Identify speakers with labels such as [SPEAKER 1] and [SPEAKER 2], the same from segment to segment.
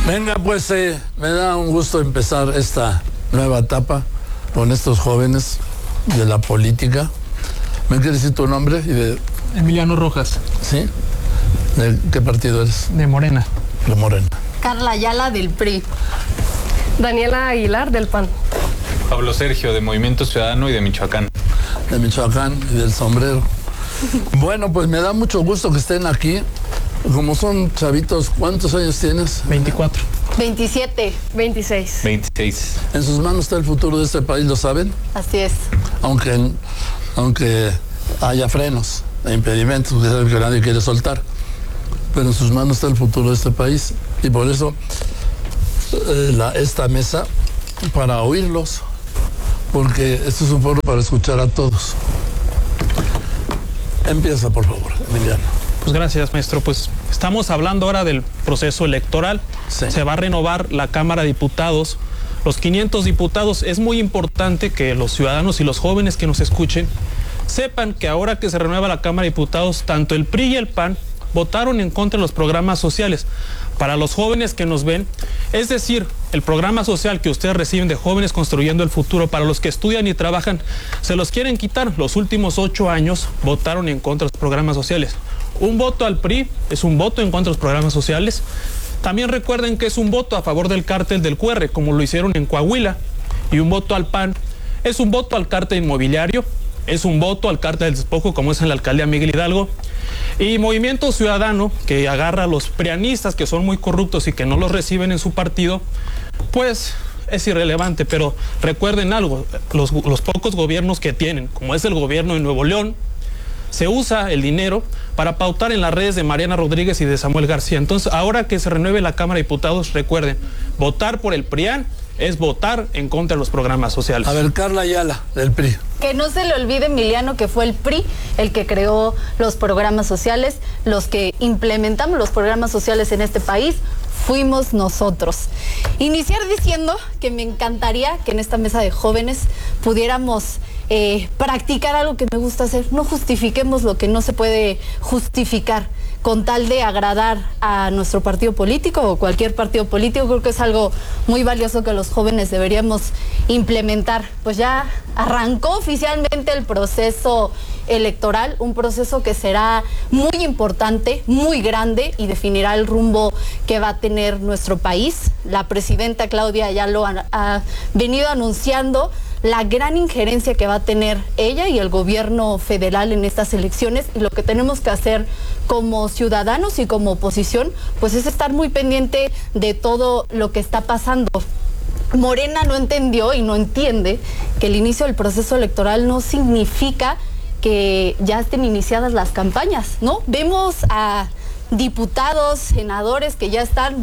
[SPEAKER 1] Venga, pues me da un gusto empezar esta nueva etapa con estos jóvenes de la política. ¿Me quieres decir tu nombre?
[SPEAKER 2] Emiliano Rojas.
[SPEAKER 1] ¿Sí? ¿De qué partido eres?
[SPEAKER 2] De Morena.
[SPEAKER 1] De Morena.
[SPEAKER 3] Carla Ayala, del PRI.
[SPEAKER 4] Daniela Aguilar, del PAN.
[SPEAKER 5] Pablo Sergio, de Movimiento Ciudadano y de Michoacán.
[SPEAKER 1] De Michoacán y del Sombrero. Bueno, pues me da mucho gusto que estén aquí. Como son chavitos, ¿cuántos años tienes?
[SPEAKER 2] 24.
[SPEAKER 3] 27.
[SPEAKER 4] 26.
[SPEAKER 5] 26.
[SPEAKER 1] En sus manos está el futuro de este país, ¿lo saben?
[SPEAKER 3] Así es.
[SPEAKER 1] Aunque haya frenos e impedimentos que nadie quiere soltar. Pero en sus manos está el futuro de este país. Y por eso esta mesa, para oírlos, porque esto es un foro para escuchar a todos. Empieza, por favor, Emiliano.
[SPEAKER 2] Pues gracias, maestro. Pues estamos hablando ahora del proceso electoral.
[SPEAKER 1] Sí.
[SPEAKER 2] Se va a renovar la Cámara de Diputados. Los 500 diputados. Es muy importante que los ciudadanos y los jóvenes que nos escuchen sepan que ahora que se renueva la Cámara de Diputados, tanto el PRI y el PAN votaron en contra de los programas sociales. Para los jóvenes que nos ven, es decir, el programa social que ustedes reciben de Jóvenes Construyendo el Futuro, para los que estudian y trabajan, se los quieren quitar. Los últimos 8 años votaron en contra de los programas sociales. Un voto al PRI es un voto en contra de los programas sociales. También recuerden que es un voto a favor del cártel del QR, como lo hicieron en Coahuila. Y un voto al PAN es un voto al cártel inmobiliario, es un voto al cártel del despojo, como es en la alcaldía Miguel Hidalgo. Y Movimiento Ciudadano, que agarra a los prianistas que son muy corruptos y que no los reciben en su partido, pues es irrelevante. Pero recuerden algo, los pocos gobiernos que tienen, como es el gobierno de Nuevo León, se usa el dinero para pautar en las redes de Mariana Rodríguez y de Samuel García. Entonces, ahora que se renueve la Cámara de Diputados, recuerden, votar por el PRIAN es votar en contra de los programas sociales.
[SPEAKER 1] A ver, Carla Ayala, del PRI.
[SPEAKER 3] Que no se le olvide, Emiliano, que fue el PRI el que creó los programas sociales, los que implementamos los programas sociales en este país, fuimos nosotros. Iniciar diciendo que me encantaría que en esta mesa de jóvenes pudiéramos practicar algo que me gusta hacer. No justifiquemos lo que no se puede justificar con tal de agradar a nuestro partido político o cualquier partido político. Creo que es algo muy valioso que los jóvenes deberíamos implementar. Pues ya arrancó oficialmente el proceso electoral, un proceso que será muy importante, muy grande y definirá el rumbo que va a tener nuestro país. La presidenta Claudia ya lo ha venido anunciando, la gran injerencia que va a tener ella y el gobierno federal en estas elecciones, y lo que tenemos que hacer como ciudadanos y como oposición, pues es estar muy pendiente de todo lo que está pasando. Morena no entendió y no entiende que el inicio del proceso electoral no significa que ya estén iniciadas las campañas, ¿no? Vemos a diputados, senadores que ya están,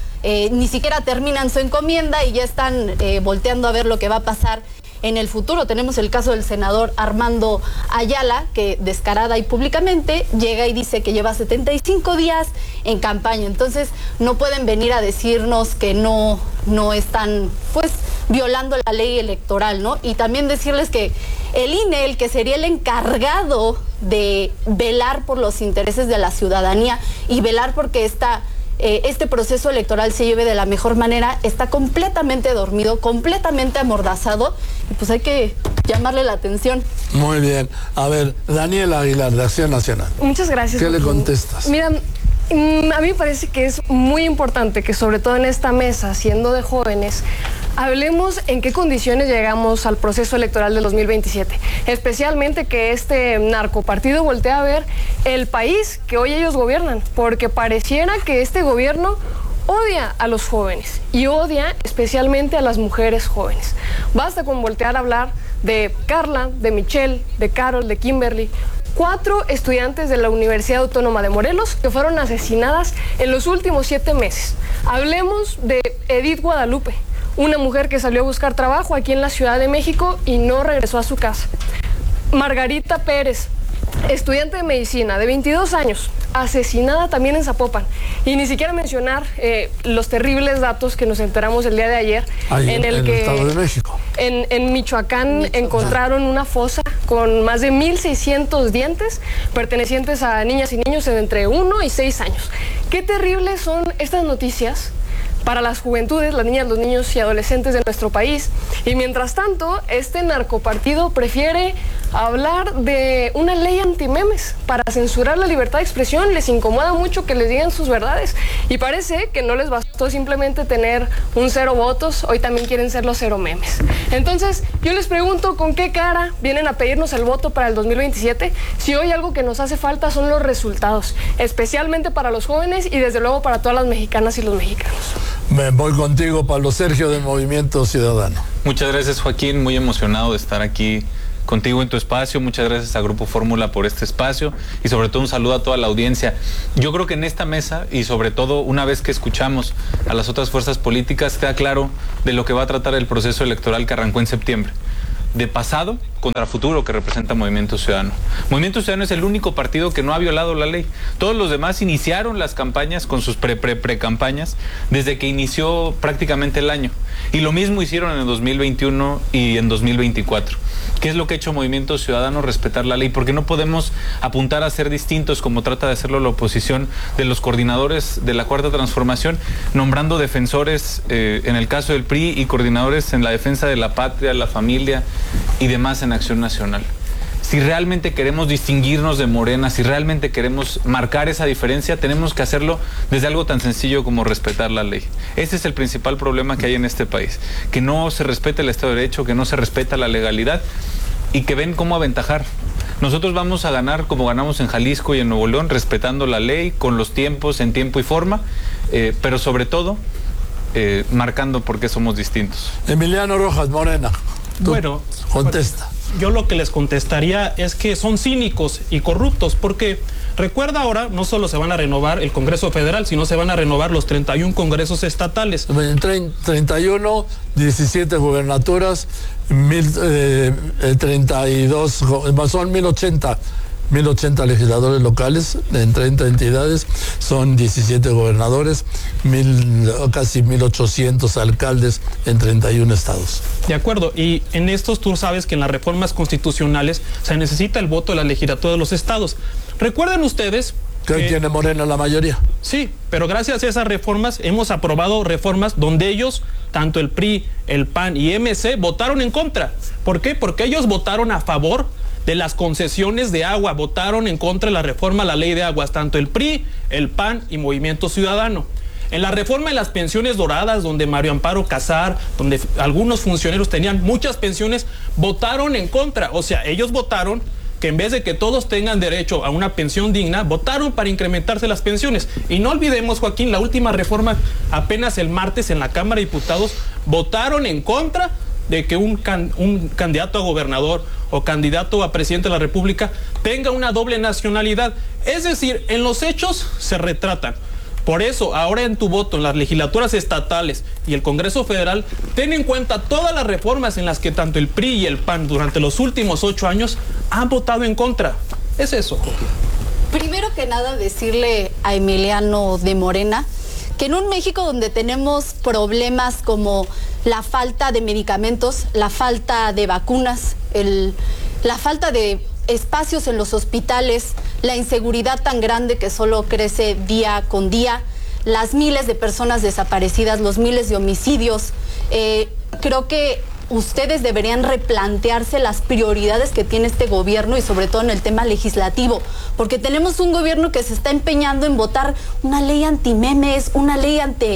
[SPEAKER 3] ni siquiera terminan su encomienda y ya están volteando a ver lo que va a pasar en el futuro. Tenemos el caso del senador Armando Ayala, que descarada y públicamente llega y dice que lleva 75 días en campaña. Entonces no pueden venir a decirnos que no están pues violando la ley electoral, ¿no? Y también decirles que el INE, el que sería el encargado de velar por los intereses de la ciudadanía y velar porque este proceso electoral se lleve de la mejor manera, está completamente dormido, completamente amordazado, y pues hay que llamarle la atención.
[SPEAKER 1] Muy bien. A ver, Daniela Aguilar, de Acción Nacional.
[SPEAKER 4] Muchas gracias.
[SPEAKER 1] ¿Qué le contestas?
[SPEAKER 4] Mira, a mí me parece que es muy importante que, sobre todo en esta mesa, siendo de jóvenes, hablemos en qué condiciones llegamos al proceso electoral del 2027. Especialmente que este narcopartido voltea a ver el país que hoy ellos gobiernan, porque pareciera que este gobierno odia a los jóvenes y odia especialmente a las mujeres jóvenes. Basta con voltear a hablar de Carla, de Michelle, de Carol, de Kimberly, 4 estudiantes de la Universidad Autónoma de Morelos que fueron asesinadas en los últimos 7 meses. Hablemos de Edith Guadalupe, una mujer que salió a buscar trabajo aquí en la Ciudad de México y no regresó a su casa. Margarita Pérez, estudiante de medicina de 22 años, asesinada también en Zapopan. Y ni siquiera mencionar los terribles datos que nos enteramos el día de ayer,
[SPEAKER 1] en el Estado de México.
[SPEAKER 4] En Michoacán encontraron una fosa con más de 1,600 dientes pertenecientes a niñas y niños de entre 1 y 6 años. Qué terribles son estas noticias para las juventudes, las niñas, los niños y adolescentes de nuestro país. Y mientras tanto, este narcopartido prefiere hablar de una ley antimemes para censurar la libertad de expresión. Les incomoda mucho que les digan sus verdades y parece que no les bastó simplemente tener un 0 votos, hoy también quieren ser los 0 memes. Entonces, yo les pregunto, ¿con qué cara vienen a pedirnos el voto para el 2027? Si hoy algo que nos hace falta son los resultados, especialmente para los jóvenes y desde luego para todas las mexicanas y los mexicanos.
[SPEAKER 1] Me voy contigo, Pablo Sergio, del Movimiento Ciudadano.
[SPEAKER 5] Muchas gracias, Joaquín, muy emocionado de estar aquí contigo en tu espacio. Muchas gracias a Grupo Fórmula por este espacio y sobre todo un saludo a toda la audiencia. Yo creo que en esta mesa y sobre todo una vez que escuchamos a las otras fuerzas políticas queda claro de lo que va a tratar el proceso electoral que arrancó en septiembre. De pasado contra futuro que representa Movimiento Ciudadano. Movimiento Ciudadano es el único partido que no ha violado la ley. Todos los demás iniciaron las campañas con sus pre-campañas desde que inició prácticamente el año. Y lo mismo hicieron en el 2021 y en 2024. ¿Qué es lo que ha hecho Movimiento Ciudadano? Respetar la ley, porque no podemos apuntar a ser distintos como trata de hacerlo la oposición de los coordinadores de la Cuarta Transformación, nombrando defensores en el caso del PRI y coordinadores en la defensa de la patria, la familia y demás en Acción Nacional. Si realmente queremos distinguirnos de Morena, si realmente queremos marcar esa diferencia, tenemos que hacerlo desde algo tan sencillo como respetar la ley. Ese es el principal problema que hay en este país, que no se respeta el Estado de Derecho, que no se respeta la legalidad y que ven cómo aventajar. Nosotros vamos a ganar como ganamos en Jalisco y en Nuevo León, respetando la ley, con los tiempos, en tiempo y forma, pero sobre todo marcando por qué somos distintos.
[SPEAKER 1] Emiliano Rojas, Morena.
[SPEAKER 2] Bueno,
[SPEAKER 1] contesta.
[SPEAKER 2] Yo lo que les contestaría es que son cínicos y corruptos, porque recuerda ahora, no solo se van a renovar el Congreso Federal, sino se van a renovar los 31 congresos estatales.
[SPEAKER 1] 31, 17 gubernaturas, 32, son 1080 legisladores locales en 30 entidades, son 17 gobernadores, casi 1800 alcaldes en 31 estados.
[SPEAKER 2] De acuerdo, y en estos tú sabes que en las reformas constitucionales se necesita el voto de la legislatura de los estados. Recuerden ustedes
[SPEAKER 1] que hoy tiene Morena la mayoría.
[SPEAKER 2] Sí, pero gracias a esas reformas hemos aprobado reformas donde ellos, tanto el PRI, el PAN y MC, votaron en contra. ¿Por qué? Porque ellos votaron a favor de las concesiones de agua, votaron en contra de la reforma a la ley de aguas, tanto el PRI, el PAN y Movimiento Ciudadano. En la reforma de las pensiones doradas, donde Mario Amparo Casar, donde algunos funcionarios tenían muchas pensiones, votaron en contra. O sea, ellos votaron que en vez de que todos tengan derecho a una pensión digna, votaron para incrementarse las pensiones. Y no olvidemos, Joaquín, la última reforma apenas el martes en la Cámara de Diputados, votaron en contra de que un candidato a gobernador o candidato a presidente de la República tenga una doble nacionalidad. Es decir, en los hechos se retratan. Por eso, ahora en tu voto en las legislaturas estatales y el Congreso Federal, ten en cuenta todas las reformas en las que tanto el PRI y el PAN durante los últimos 8 años han votado en contra. Es eso, Joaquín.
[SPEAKER 3] Primero que nada, decirle a Emiliano de Morena que en un México donde tenemos problemas como la falta de medicamentos, la falta de vacunas, la falta de espacios en los hospitales, la inseguridad tan grande que solo crece día con día, las miles de personas desaparecidas, los miles de homicidios, creo que ustedes deberían replantearse las prioridades que tiene este gobierno y sobre todo en el tema legislativo, porque tenemos un gobierno que se está empeñando en votar una ley antimemes, una ley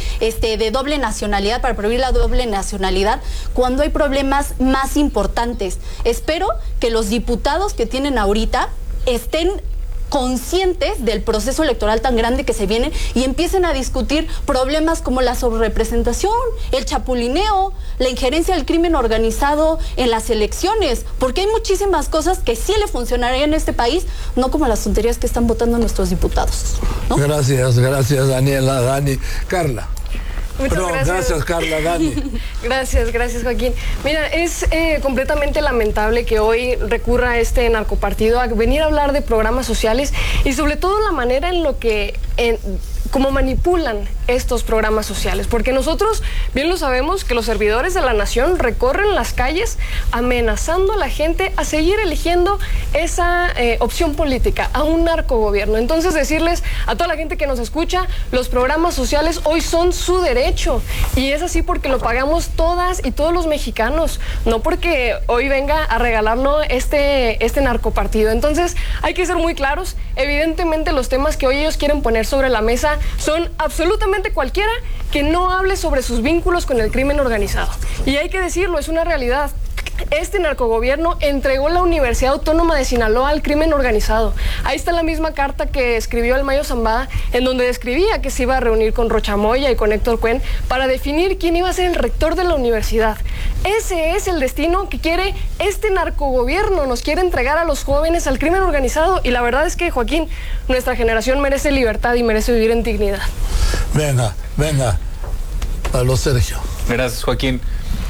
[SPEAKER 3] de doble nacionalidad, para prohibir la doble nacionalidad, cuando hay problemas más importantes. Espero que los diputados que tienen ahorita estén conscientes del proceso electoral tan grande que se viene y empiecen a discutir problemas como la sobrerepresentación, el chapulineo, la injerencia del crimen organizado en las elecciones, porque hay muchísimas cosas que sí le funcionarían en este país, no como las tonterías que están votando nuestros diputados, ¿no?
[SPEAKER 1] Gracias, Daniela, Dani. Carla.
[SPEAKER 4] Muchas
[SPEAKER 1] gracias, Carla, Dani.
[SPEAKER 4] Gracias, Joaquín. Mira, es completamente lamentable que hoy recurra este narcopartido a venir a hablar de programas sociales y sobre todo la manera en lo que cómo manipulan estos programas sociales, porque nosotros bien lo sabemos que los servidores de la nación recorren las calles amenazando a la gente a seguir eligiendo esa opción política, a un narcogobierno. Entonces decirles a toda la gente que nos escucha, los programas sociales hoy son su derecho, y es así porque lo pagamos todas y todos los mexicanos, no porque hoy venga a regalarlo este narcopartido. Entonces hay que ser muy claros. Evidentemente los temas que hoy ellos quieren poner sobre la mesa son absolutamente cualquiera que no hable sobre sus vínculos con el crimen organizado. Y hay que decirlo, es una realidad. Este narcogobierno entregó la Universidad Autónoma de Sinaloa al crimen organizado. Ahí está la misma carta que escribió el Mayo Zambada, en donde describía que se iba a reunir con Rocha Moya y con Héctor Cuen para definir quién iba a ser el rector de la universidad. Ese es el destino que quiere este narcogobierno. Nos quiere entregar a los jóvenes al crimen organizado, y la verdad es que, Joaquín, nuestra generación merece libertad y merece vivir en dignidad.
[SPEAKER 1] Venga, Pablo Sergio.
[SPEAKER 5] Gracias, Joaquín.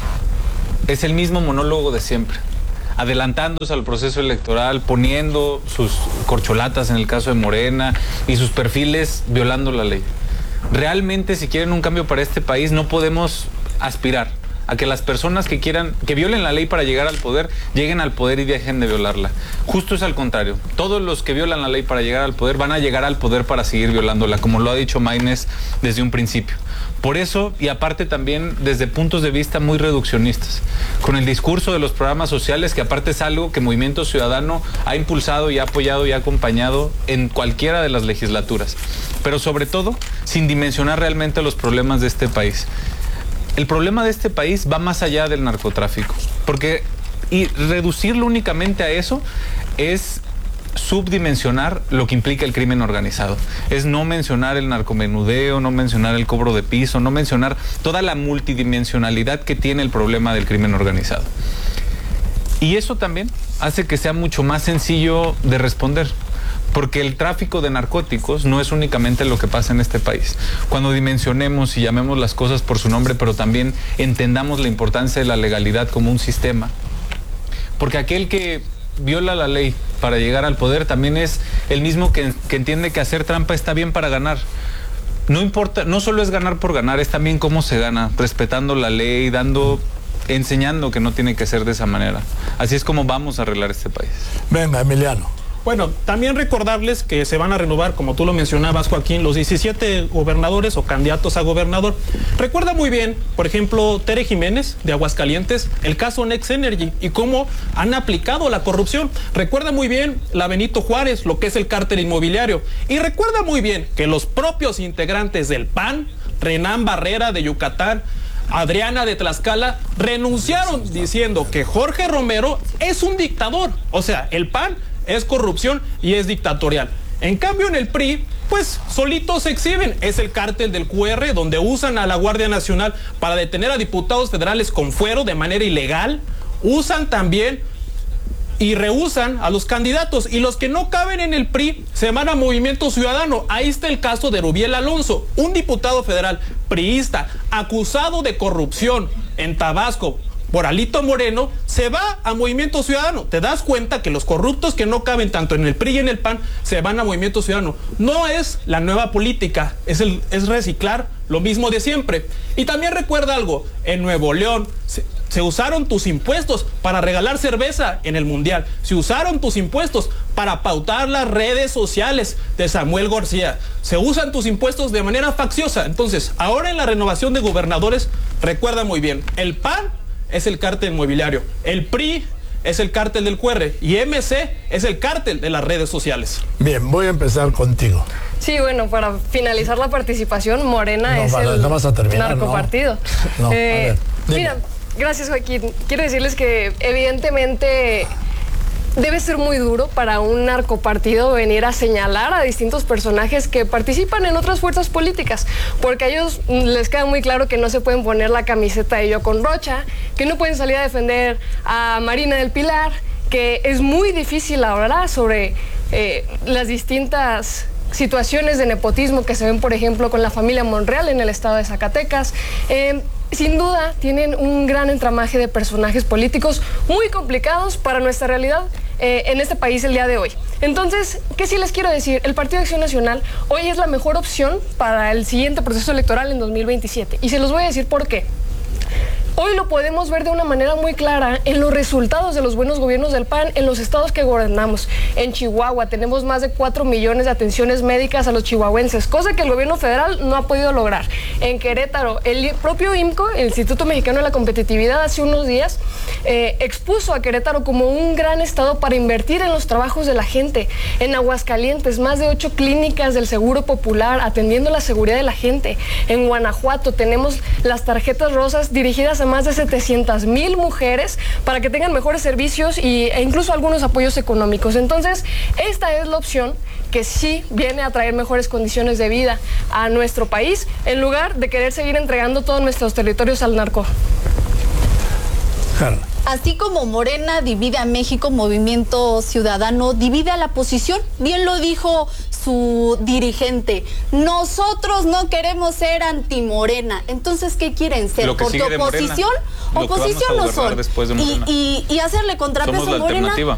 [SPEAKER 5] Es el mismo monólogo de siempre, adelantándose al proceso electoral, poniendo sus corcholatas en el caso de Morena y sus perfiles violando la ley. Realmente, si quieren un cambio para este país, no podemos aspirar a que las personas que violen la ley para llegar al poder, lleguen al poder y dejen de violarla. Justo es al contrario. Todos los que violan la ley para llegar al poder van a llegar al poder para seguir violándola, como lo ha dicho Maynes desde un principio. Por eso, y aparte también desde puntos de vista muy reduccionistas, con el discurso de los programas sociales, que aparte es algo que Movimiento Ciudadano ha impulsado y ha apoyado y ha acompañado en cualquiera de las legislaturas, pero sobre todo sin dimensionar realmente los problemas de este país. El problema de este país va más allá del narcotráfico, porque reducirlo únicamente a eso es subdimensionar lo que implica el crimen organizado. Es no mencionar el narcomenudeo, no mencionar el cobro de piso, no mencionar toda la multidimensionalidad que tiene el problema del crimen organizado. Y eso también hace que sea mucho más sencillo de responder, porque el tráfico de narcóticos no es únicamente lo que pasa en este país. Cuando dimensionemos y llamemos las cosas por su nombre, pero también entendamos la importancia de la legalidad como un sistema, porque aquel que viola la ley para llegar al poder también es el mismo que entiende que hacer trampa está bien para ganar. No importa, no solo es ganar por ganar, es también cómo se gana, respetando la ley, enseñando que no tiene que ser de esa manera. Así es como vamos a arreglar este país.
[SPEAKER 1] Venga, Emiliano.
[SPEAKER 2] Bueno, también recordarles que se van a renovar, como tú lo mencionabas, Joaquín, los 17 gobernadores o candidatos a gobernador. Recuerda muy bien, por ejemplo, Tere Jiménez de Aguascalientes, el caso Next Energy y cómo han aplicado la corrupción. Recuerda muy bien la Benito Juárez, lo que es el cártel inmobiliario. Y recuerda muy bien que los propios integrantes del PAN, Renán Barrera de Yucatán, Adriana de Tlaxcala, renunciaron diciendo que Jorge Romero es un dictador. O sea, el PAN es corrupción y es dictatorial. En cambio, en el PRI, pues solitos se exhiben. Es el cártel del QR, donde usan a la Guardia Nacional para detener a diputados federales con fuero de manera ilegal. Usan también y rehusan a los candidatos. Y los que no caben en el PRI se van a Movimiento Ciudadano. Ahí está el caso de Rubiel Alonso, un diputado federal priista acusado de corrupción en Tabasco por Alito Moreno, se va a Movimiento Ciudadano. Te das cuenta que los corruptos que no caben tanto en el PRI y en el PAN se van a Movimiento Ciudadano. No es la nueva política, es reciclar lo mismo de siempre. Y también recuerda algo, en Nuevo León se usaron tus impuestos para regalar cerveza en el Mundial. Se usaron tus impuestos para pautar las redes sociales de Samuel García. Se usan tus impuestos de manera facciosa. Entonces, ahora en la renovación de gobernadores, recuerda muy bien, el PAN es el cártel inmobiliario, el PRI es el cártel del QR y MC es el cártel de las redes sociales.
[SPEAKER 1] Bien, voy a empezar contigo.
[SPEAKER 4] Sí, bueno, para finalizar la participación, Morena es el narcopartido.
[SPEAKER 1] No, a ver,
[SPEAKER 4] mira, gracias, Joaquín. Quiero decirles que evidentemente debe ser muy duro para un narcopartido venir a señalar a distintos personajes que participan en otras fuerzas políticas, porque a ellos les queda muy claro que no se pueden poner la camiseta de Yo con Rocha, que no pueden salir a defender a Marina del Pilar, que es muy difícil hablar sobre las distintas situaciones de nepotismo que se ven, por ejemplo, con la familia Monreal en el estado de Zacatecas. Sin duda, tienen un gran entramaje de personajes políticos muy complicados para nuestra realidad en este país el día de hoy. Entonces, ¿qué sí les quiero decir? El Partido de Acción Nacional hoy es la mejor opción para el siguiente proceso electoral en 2027. Y se los voy a decir por qué. Hoy lo podemos ver de una manera muy clara en los resultados de los buenos gobiernos del PAN en los estados que gobernamos. En Chihuahua tenemos más de 4 millones de atenciones médicas a los chihuahuenses, cosa que el gobierno federal no ha podido lograr. En Querétaro, el propio IMCO, el Instituto Mexicano de la Competitividad, hace unos días expuso a Querétaro como un gran estado para invertir en los trabajos de la gente. En Aguascalientes, más de 8 clínicas del Seguro Popular atendiendo la seguridad de la gente. En Guanajuato tenemos las tarjetas rosas dirigidas a más de 700,000 mujeres para que tengan mejores servicios e incluso algunos apoyos económicos. Entonces, esta es la opción que sí viene a traer mejores condiciones de vida a nuestro país, en lugar de querer seguir entregando todos nuestros territorios al narco.
[SPEAKER 1] Carla.
[SPEAKER 3] Así como Morena divide a México, Movimiento Ciudadano divide a la oposición. Bien lo dijo su dirigente. Nosotros no queremos ser anti-Morena. Entonces, ¿qué quieren ser?
[SPEAKER 5] ¿Porque oposición?
[SPEAKER 3] Oposición no son.
[SPEAKER 5] De y
[SPEAKER 3] hacerle contrapeso a Morena